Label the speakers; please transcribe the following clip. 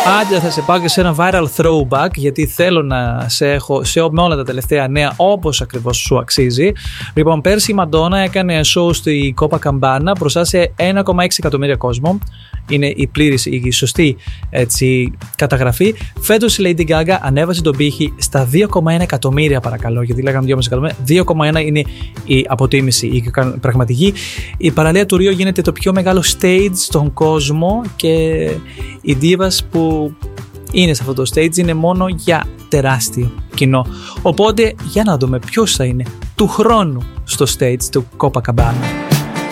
Speaker 1: Άντε, θα σε πάω και σε ένα viral throwback, γιατί θέλω να σε έχω με όλα τα τελευταία νέα όπως ακριβώς σου αξίζει. Λοιπόν, πέρσι η Μαντόνα έκανε show στη Copacabana μπροστά σε 1,6 εκατομμύρια κόσμο. Είναι η πλήρης, η σωστή έτσι, καταγραφή. Φέτος η Lady Gaga ανέβασε τον πύχη στα 2,1 εκατομμύρια, παρακαλώ, γιατί λέγαμε 2,5 εκατομμύρια. 2,1 είναι η αποτίμηση, η πραγματική. Η παραλία του Ρίο γίνεται το πιο μεγάλο stage στον κόσμο και οι divas που είναι σε αυτό το stage είναι μόνο για τεράστιο κοινό. Οπότε για να δούμε ποιος θα είναι του χρόνου στο stage του Copacabana.